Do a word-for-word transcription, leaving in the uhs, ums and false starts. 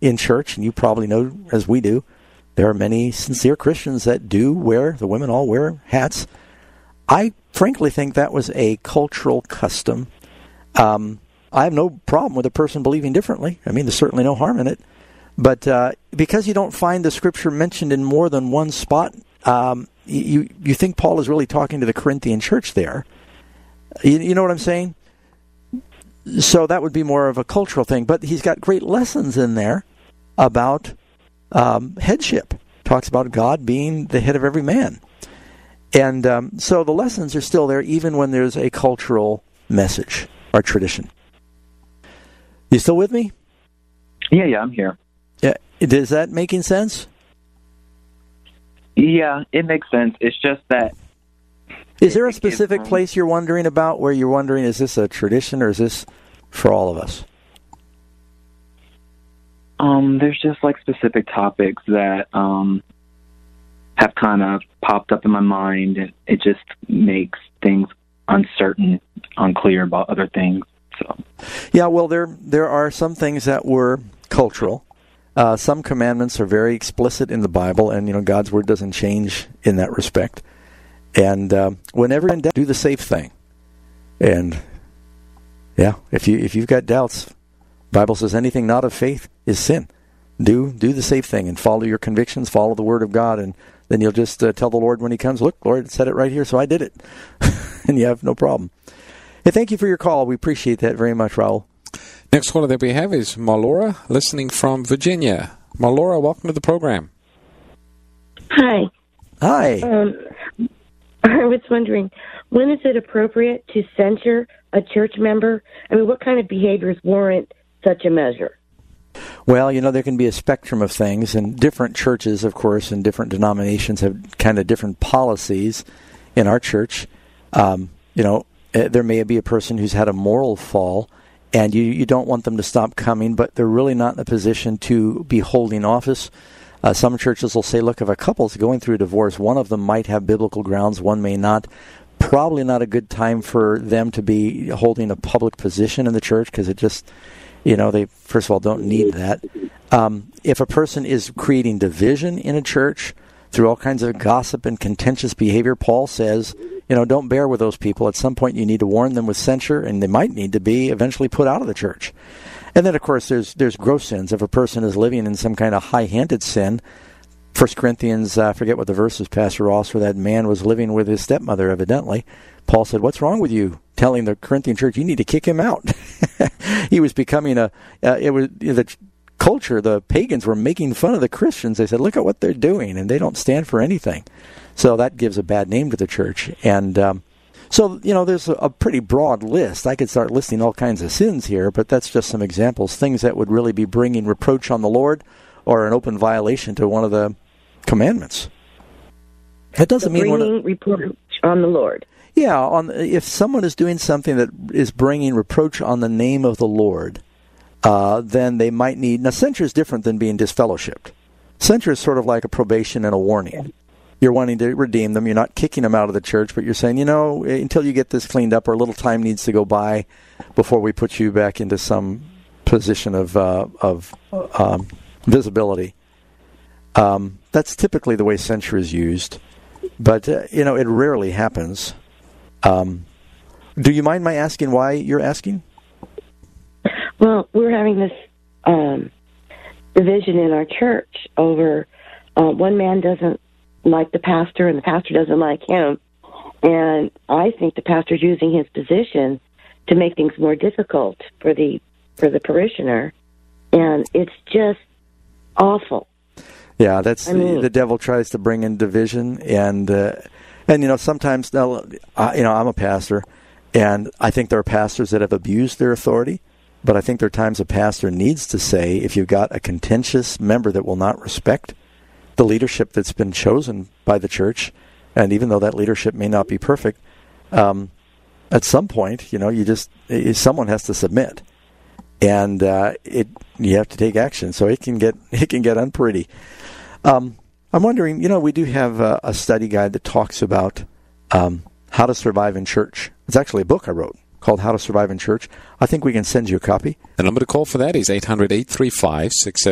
in church, and you probably know, as we do, there are many sincere Christians that do wear, the women all wear hats. I frankly think that was a cultural custom. Um, I have no problem with a person believing differently. I mean, there's certainly no harm in it. But uh, because you don't find the Scripture mentioned in more than one spot, um, you you think Paul is really talking to the Corinthian church there. You, you know what I'm saying? So that would be more of a cultural thing. But he's got great lessons in there about um, headship. Talks about God being the head of every man. And um, so the lessons are still there even when there's a cultural message or tradition. You still with me? Yeah, yeah, I'm here. Yeah, is that making sense? Yeah, it makes sense. It's just that... Is there a specific place you're wondering about where you're wondering, is this a tradition or is this for all of us? Um, there's just like specific topics that um, have kind of popped up in my mind, and it just makes things uncertain, unclear about other things. So, yeah, well, there there are some things that were cultural. Uh, some commandments are very explicit in the Bible, and you know God's word doesn't change in that respect. And uh, whenever in doubt, do the safe thing. And yeah, if you if you've got doubts, the Bible says anything not of faith is sin. Do do the safe thing and follow your convictions, follow the Word of God, and then you'll just uh, tell the Lord when He comes, look, Lord, it said it right here, so I did it. And you have no problem. Hey, thank you for your call. We appreciate that very much, Raul. Next caller that we have is Malora, listening from Virginia. Malora, welcome to the program. Hi. Hi. Um, I was wondering, when is it appropriate to censure a church member? I mean, what kind of behaviors warrant such a measure? Well, you know, there can be a spectrum of things, and different churches, of course, and different denominations have kind of different policies. In our church, um, you know, there may be a person who's had a moral fall, and you, you don't want them to stop coming, but they're really not in a position to be holding office. Uh, some churches will say, look, if a couple's going through a divorce, one of them might have biblical grounds, one may not. Probably not a good time for them to be holding a public position in the church, because it just, you know, they, first of all, don't need that. Um, if a person is creating division in a church through all kinds of gossip and contentious behavior, Paul says, you know, don't bear with those people. At some point you need to warn them with censure, and they might need to be eventually put out of the church. And then, of course, there's there's gross sins. If a person is living in some kind of high-handed sin, First Corinthians, I uh, forget what the verse is, Pastor Ross, where that man was living with his stepmother, evidently. Paul said, what's wrong with you? Telling the Corinthian church, you need to kick him out. He was becoming a, uh, it was you know, the culture, the pagans were making fun of the Christians. They said, look at what they're doing, and they don't stand for anything. So that gives a bad name to the church. And um, so, you know, there's a, a pretty broad list. I could start listing all kinds of sins here, but that's just some examples, things that would really be bringing reproach on the Lord or an open violation to one of the commandments. That doesn't so mean bringing one, reproach on the Lord. Yeah, on if someone is doing something that is bringing reproach on the name of the Lord, uh, then they might need. Now, censure is different than being disfellowshipped. Censure is sort of like a probation and a warning. You're wanting to redeem them. You're not kicking them out of the church, but you're saying, you know, until you get this cleaned up, or a little time needs to go by before we put you back into some position of uh, of um, visibility. Um, that's typically the way censure is used, but uh, you know, it rarely happens. Um, do you mind my asking why you're asking? Well, we're having this um, division in our church over uh, one man doesn't like the pastor and the pastor doesn't like him, and I think the pastor's using his position to make things more difficult for the for the parishioner, and it's just awful. Yeah, that's I mean, the devil tries to bring in division, and uh, and you know sometimes now, uh, you know I'm a pastor, and I think there are pastors that have abused their authority, but I think there are times a pastor needs to say, if you've got a contentious member that will not respect the leadership that's been chosen by the church, and even though that leadership may not be perfect, um, at some point, you know, you just someone has to submit, and uh, it you have to take action. So it can get it can get unpretty. Um, I'm wondering, you know, we do have a, a study guide that talks about um, how to survive in church. It's actually a book I wrote called How to Survive in Church. I think we can send you a copy. The number to call for that is eight hundred, eight three five, six seven